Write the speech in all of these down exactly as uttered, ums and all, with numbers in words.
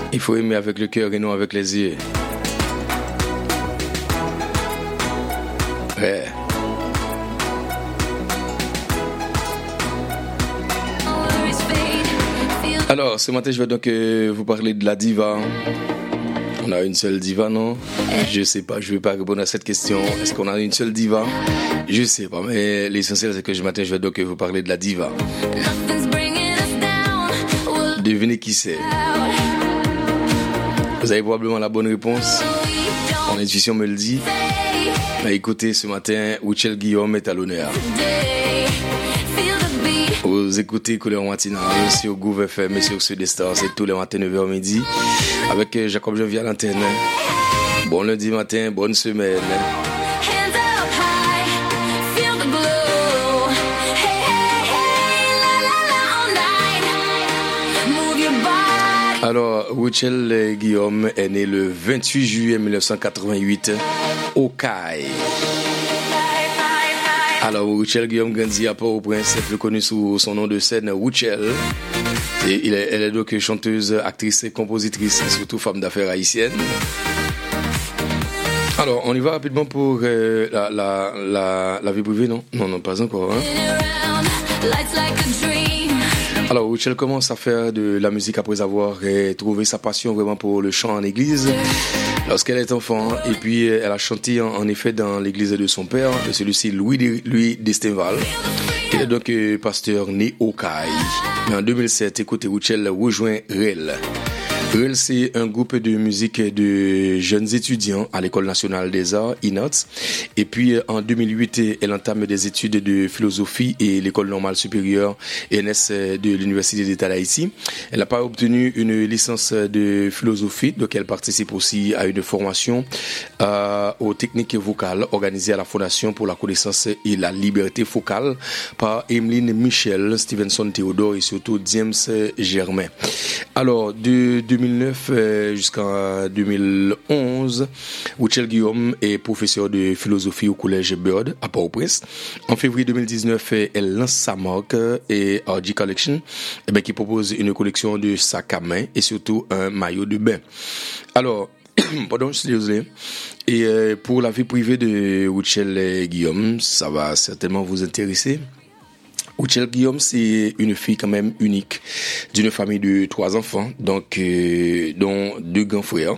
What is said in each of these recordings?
Il faut aimer avec le cœur et non avec les yeux. Ouais. Alors, ce matin, je vais donc euh, vous parler de la diva. On a une seule diva, non? Je sais pas, je vais pas répondre à cette question. Est-ce qu'on a une seule diva? Je sais pas, mais l'essentiel, c'est que ce matin, je vais donc vous parler de la diva. Devinez qui c'est. Vous avez probablement la bonne réponse. Mon intuition me le dit. Mais écoutez, ce matin, Wuchel Guillaume est à l'honneur. Vous écoutez Couleur Matinale sur Gouv F M et sur Sud Star, c'est tous les matins neuf heures midi avec Jacob Janvier à l'antenne. Bon lundi matin, bonne semaine. Alors, Wuchel Guillaume est né le vingt-huit juillet mille neuf cent quatre-vingt-huit au Caille. Alors, Wuchel Guillaume grandit à Port-au-Prince, est plus connu sous son nom de scène Wuchel. Et il est, elle est donc chanteuse, actrice et compositrice, surtout femme d'affaires haïtienne. Alors, on y va rapidement pour euh, la, la, la, la vie privée, non? Non, non, pas encore. Hein? Alors, Wuchel commence à faire de la musique après avoir euh, trouvé sa passion vraiment pour le chant en église. Lorsqu'elle est enfant, et puis elle a chanté en, en effet dans l'église de son père, de celui-ci Louis, Louis d'Estinval, qui est donc euh, pasteur né au Caille. Mais en deux mille sept, écoutez, Wuchel rejoint Rel. Rel, c'est un groupe de musique de jeunes étudiants à l'École nationale des arts, I N A T S. Et puis en deux mille huit, elle entame des études de philosophie et l'École normale supérieure E N S de l'Université d'État d'Haïti. Elle n'a pas obtenu une licence de philosophie, donc elle participe aussi à une formation euh, aux techniques vocales organisée à la Fondation pour la connaissance et la liberté focale par Emeline Michel, Stevenson Théodore et surtout James Germain. Alors, de deux mille neuf jusqu'en deux mille onze, Wuchel Guillaume est professeur de philosophie au collège Bird à Port-au-Prince. En février deux mille dix-neuf, elle lance sa marque et R G Collection, eh bien, qui propose une collection de sacs à main et surtout un maillot de bain. Alors, pardon, je suis désolé. Et euh, pour la vie privée de Wuchel Guillaume, ça va certainement vous intéresser. Wuchel Guillaume, c'est une fille quand même unique, d'une famille de trois enfants, donc euh, dont deux grands frères.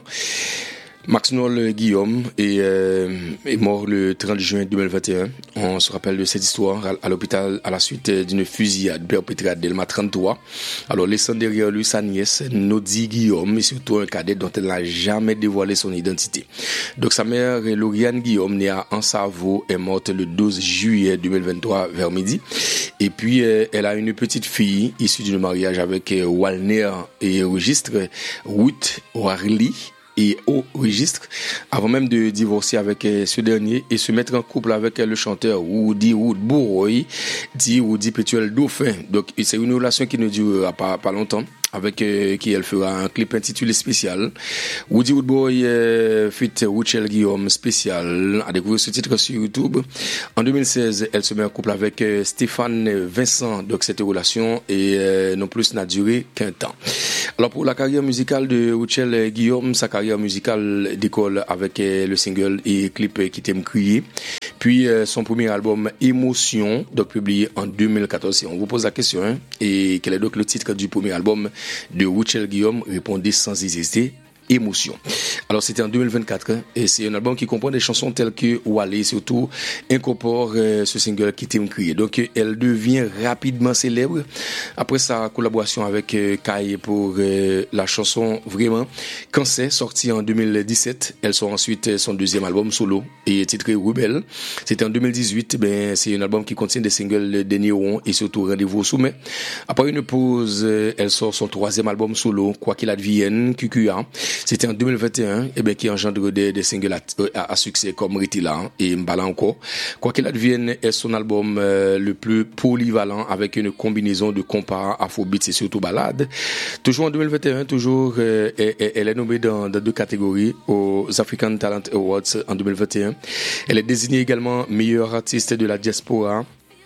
Max Noël Guillaume est, euh, est mort le trente juin deux mille vingt et un. On se rappelle de cette histoire à, à l'hôpital à la suite d'une fusillade perpétrée à Delma trente-trois. Alors, laissant derrière lui sa nièce, Nodi Guillaume, et surtout un cadet dont elle n'a jamais dévoilé son identité. Donc, sa mère, Lauriane Guillaume, née à Ansavo, est morte le douze juillet deux mille vingt-trois vers midi. Et puis, euh, elle a une petite fille issue d'un mariage avec euh, Walner et registre Ruth Warley et au registre avant même de divorcer avec euh, ce dernier et se mettre en couple avec euh, le chanteur Woody Woodboy, dit Woody Pétuel Dauphin. Donc c'est une relation qui ne durera pas, pas longtemps, avec euh, qui elle fera un clip intitulé Spécial. Woody Woodboy euh, fit Wuchel Guillaume Spécial, a découvert ce titre sur YouTube. En deux mille seize, elle se met en couple avec euh, Stéphane Vincent. Donc cette relation et euh, non plus n'a duré qu'un temps. Alors pour la carrière musicale de Wuchel Guillaume, sa carrière musicale décolle avec euh, le single et clip euh, qui t'aime crier. Puis euh, son premier album Émotion, donc publié en deux mille quatorze. Si on vous pose la question, hein, et quel est donc le titre du premier album de Wuchel Guillaume, répondez sans hésiter, Émotion. Alors c'était en deux mille vingt-quatre, hein, et c'est un album qui comprend des chansons telles que Wally, surtout incorpore euh, ce single qui t'aime crier. Donc elle devient rapidement célèbre après sa collaboration avec euh, Kai pour euh, la chanson Vraiment Quand c'est sorti en deux mille dix-sept. Elle sort ensuite son deuxième album solo et titré Rebelle. C'était en deux mille dix-huit. Ben c'est un album qui contient des singles des Néons et surtout Rendez-vous au sommet. Après une pause, euh, elle sort son troisième album solo, Quoi qu'il advienne, Q Q A. C'était en deux mille vingt et un, et bien, qui engendre des, des singles à, à, à succès comme Ritila et Mbala encore. Quoi qu'il advienne est son album euh, le plus polyvalent avec une combinaison de compas, afrobeats et surtout ballades. Toujours en deux mille vingt et un, toujours, euh, elle, elle est nommée dans, dans deux catégories aux African Talent Awards en deux mille vingt et un. Elle est désignée également meilleure artiste de la diaspora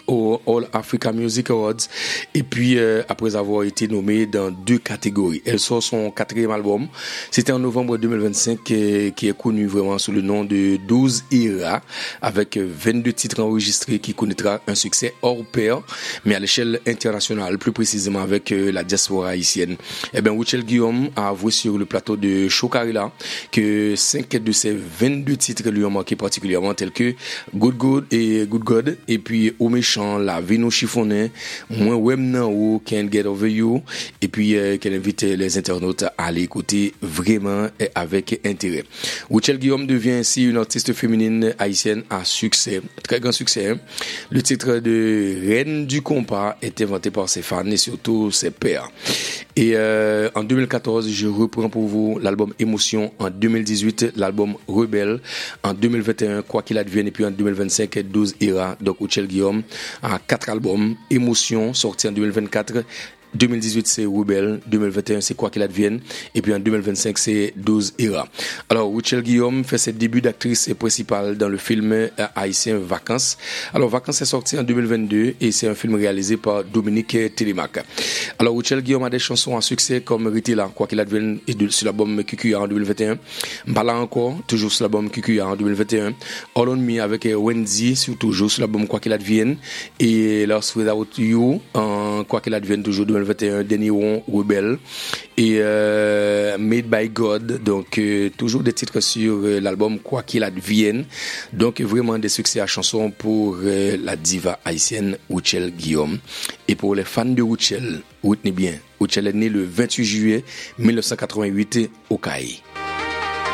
aux All Africa Music Awards et puis euh, après avoir été nommée dans deux catégories. Elle sort son quatrième album. C'était en novembre deux mille vingt-cinq euh, qui est connu vraiment sous le nom de douze Era avec vingt-deux titres enregistrés qui connaîtra un succès hors pair mais à l'échelle internationale, plus précisément avec euh, la diaspora haïtienne. Eh bien, Wuchel Guillaume a avoué sur le plateau de Chokarila que cinq de ses vingt-deux titres lui ont marqué particulièrement tels que Good Good et Good God et puis Au Méchant, La Vie nous chiffonne, Moins Wem Nan Ou, Can't Get Over You et puis euh, qu'elle invite les internautes à aller écouter vraiment et avec intérêt. Wuchel Guillaume devient ainsi une artiste féminine haïtienne à succès, très grand succès. Hein? Le titre de Reine du compas est inventé par ses fans et surtout ses pairs. Et euh, en deux mille quatorze, je reprends pour vous l'album Émotion. En deux mille dix-huit, l'album Rebelle. En deux mille vingt et un, Quoi qu'il advienne. Et puis en deux mille vingt-cinq, douze Era. Donc Wuchel Guillaume a quatre albums. Émotion, sorti en deux mille vingt-quatre. deux mille dix-huit, c'est Rebelle. deux mille vingt et un, c'est Quoi qu'il advienne. Et puis en deux mille vingt-cinq, c'est douze Era. Alors, Wuchel Guillaume fait ses débuts d'actrice principale dans le film euh, haïtien Vacances. Alors, Vacances est sorti en deux mille vingt-deux et c'est un film réalisé par Dominique Télémac. Alors, Wuchel Guillaume a des chansons à succès comme Ritila, Quoi qu'il advienne, et de, sur l'album Q Q A en deux mille vingt et un. Mbala encore, toujours sur l'album Q Q A en deux mille vingt et un. All on Me avec euh, Wendy, sur, toujours sur l'album Quoi qu'il advienne. Et Lost Without You, en Quoi qu'il advienne, toujours deux mille vingt et un. Deniron, Rebelle. Et euh, Made by God, donc euh, toujours des titres sur euh, l'album Quoi qu'il advienne. Donc vraiment des succès à chansons pour euh, la diva haïtienne Wuchel Guillaume. Et pour les fans de Wuchel, retenez bien, Wuchel est né le vingt-huit juillet mille neuf cent quatre-vingt-huit au Caille.